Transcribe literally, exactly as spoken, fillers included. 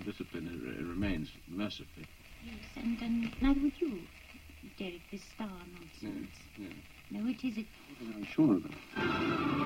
discipline uh, remains, mercifully. Yes, and, and neither would you, Derek, this star nonsense. Yes, yes. No, it isn't. I'm sure of that.